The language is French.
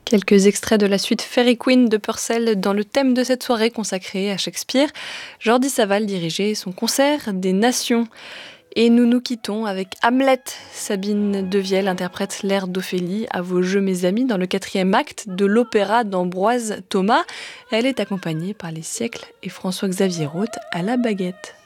Quelques extraits de la suite Fairy Queen de Purcell dans le thème de cette soirée consacrée à Shakespeare. Jordi Savall dirigeait son concert des Nations. Et nous nous quittons avec Hamlet. Sabine Devielle interprète l'air d'Ophélie à vos jeux mes amis dans le 4e acte de l'opéra d'Ambroise Thomas. Elle est accompagnée par les siècles et François-Xavier Roth à la baguette.